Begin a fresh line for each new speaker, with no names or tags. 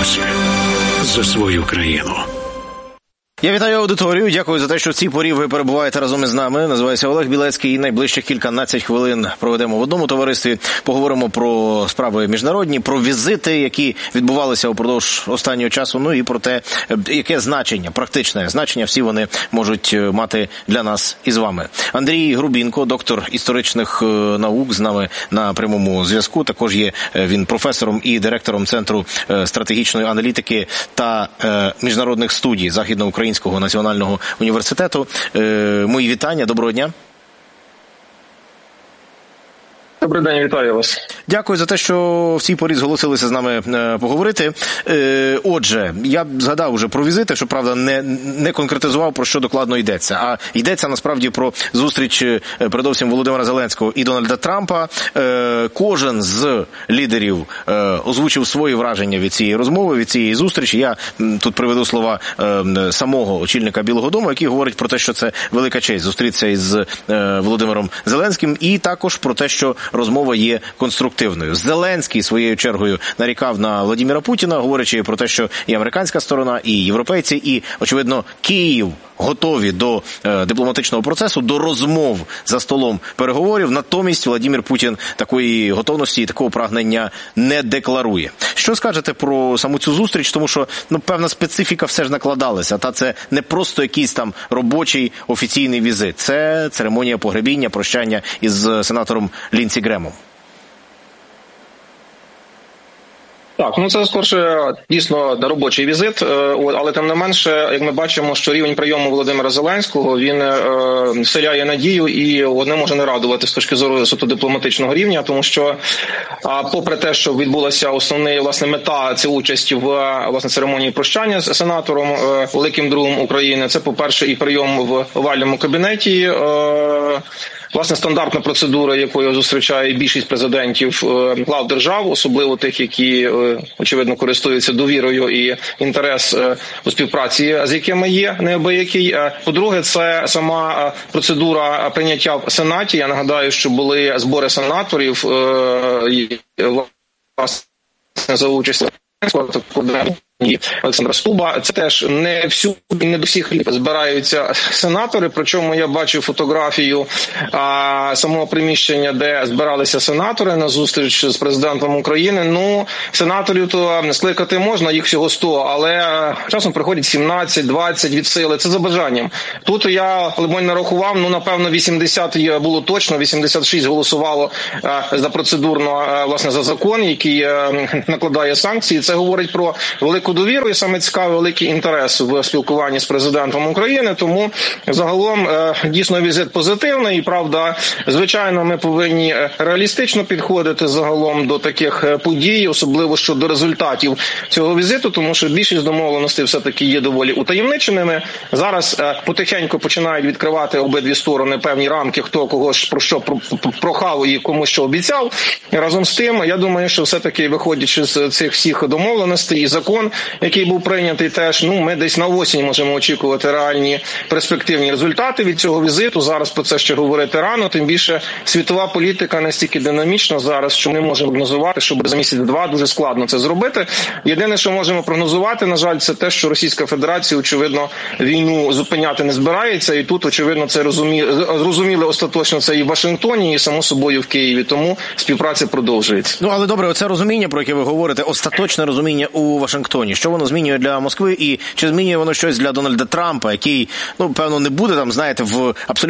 Боремося за свою країну.
Я вітаю аудиторію, дякую за те, що в цій порі ви перебуваєте разом із нами. Називаюся Олег Білецький і найближчих кільканадцять хвилин проведемо в одному товаристві. Поговоримо про справи міжнародні, про візити, які відбувалися упродовж останнього часу, ну і про те, яке значення, практичне значення всі вони можуть мати для нас із вами. Андрій Грубінко, доктор історичних наук, з нами на прямому зв'язку. Також є він професором і директором Центру стратегічної аналітики та міжнародних студій Західноукраїнського національного університету. Мої вітання, доброго дня.
Добрий день, вітаю вас.
Дякую за те, що в цій порі зголосилися з нами поговорити. Отже, я згадав вже про візити, що, правда, не конкретизував, про що докладно йдеться. А йдеться, насправді, про зустріч, передовсім, Володимира Зеленського і Дональда Трампа. Кожен з лідерів озвучив свої враження від цієї розмови, від цієї зустрічі. Я тут приведу слова самого очільника Білого дому, який говорить про те, що це велика честь зустрітися із Володимиром Зеленським, і також про те, що розмова є конструктивною. Зеленський своєю чергою нарікав на Владимира Путіна, говорячи про те, що і американська сторона, і європейці, і, очевидно, Київ готові до дипломатичного процесу, до розмов за столом переговорів. Натомість Владимир Путін такої готовності і такого прагнення не декларує. Що скажете про саму цю зустріч? Тому що, певна специфіка все ж накладалася. Та це не просто якийсь там робочий офіційний візит. Це церемонія погребіння, прощання із сенатором Лінсі Гремом.
Так, це скорше дійсно робочий візит, але тим не менше, як ми бачимо, що рівень прийому Володимира Зеленського, він вселяє надію і не може не радувати з точки зору суто дипломатичного рівня, тому що попри те, що відбулася основна мета, це участь в церемонії прощання з сенатором, великим другом України, це, по-перше, і прийом в овальному кабінеті, стандартна процедура, якою зустрічає більшість президентів глав держав, особливо тих, які, очевидно, користуються довірою і інтерес у співпраці, з якими є неабиякий. По-друге, це сама процедура прийняття в Сенаті. Я нагадаю, що були збори сенаторів за участю Олександра Стуба. Це теж не всюди, не до всіх збираються сенатори, причому я бачив фотографію самого приміщення, де збиралися сенатори на зустріч з президентом України. Сенаторів то скликати можна, їх всього 100, але часом приходять 17, 20 від сили, це за бажанням. Тут я, либонь, нарахував, напевно, 80 було точно, 86 голосувало за процедурно, за закон, який накладає санкції. Це говорить про велику довіру і, саме цікавий, великий інтерес в спілкуванні з президентом України, тому загалом дійсно візит позитивний і, правда, звичайно, ми повинні реалістично підходити загалом до таких подій, особливо щодо результатів цього візиту, тому що більшість домовленостей все-таки є доволі утаємниченими. Зараз потихеньку починають відкривати обидві сторони певні рамки, хто кого про що прохав і кому що обіцяв. І разом з тим, я думаю, що все-таки, виходячи з цих всіх домовленостей і закон, який був прийнятий теж, ми десь на осінь можемо очікувати реальні перспективні результати від цього візиту. Зараз про це ще говорити рано, тим більше світова політика настільки динамічна зараз, що ми не можемо прогнозувати, що буде за місяць-два дуже складно це зробити. Єдине, що можемо прогнозувати, на жаль, це те, що Російська Федерація, очевидно, війну зупиняти не збирається, і тут, очевидно, це зрозуміли остаточно це і в Вашингтоні, і, само собою, в Києві, тому співпраця продовжується.
Але добре, оце розуміння, про яке ви говорите, остаточне розуміння у Вашингтоні. Що воно змінює для Москви і чи змінює воно щось для Дональда Трампа, який, певно, не буде там, знаєте, в абсолютно